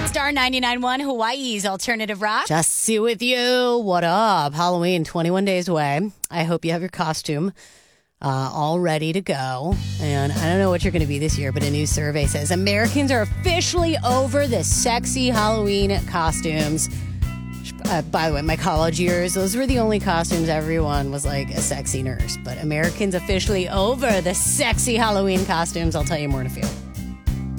Star 99.1 Hawaii's Alternative Rock. Just with you. What up? Halloween, 21 days away. I hope you have your costume all ready to go. And I don't know what you're going to be this year, but a new survey says Americans are officially over the sexy Halloween costumes. By the way, my college years, those were the only costumes everyone was like a sexy nurse. But Americans officially over the sexy Halloween costumes. I'll tell you more in a few.